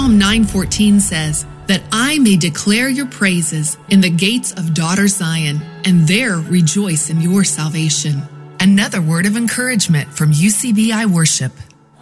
Psalm 9:14 says, that I may declare your praises in the gates of daughter Zion, and there rejoice in your salvation. Another word of encouragement from UCBI Worship.